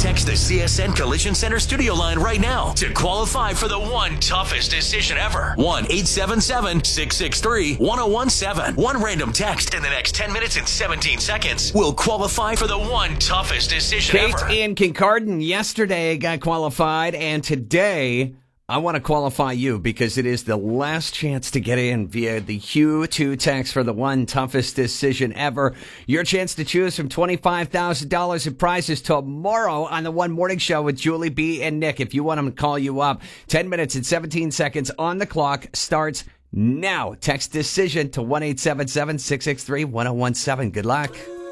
Text the CSN Collision Center studio line right now to qualify for the one toughest decision ever. 1-877-663-1017. One random text in the next 10 minutes and 17 seconds will qualify for the one toughest decision Kate ever. in Kincardine yesterday got qualified, and today I want to qualify you because it is the last chance to get in via the Hugh 2 text for the one toughest decision ever. Your chance to choose from $25,000 in prizes tomorrow on the One Morning Show with Julie B. and Nick. If you want them to call you up, 10 minutes and 17 seconds on the clock starts now. Text decision to 1-877-663-1017. Good luck.